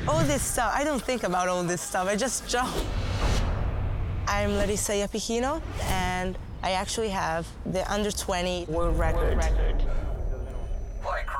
All this stuff, I don't think about all this stuff. I just jump. I'm Larissa Iapichino, and I actually have the under 20 world record.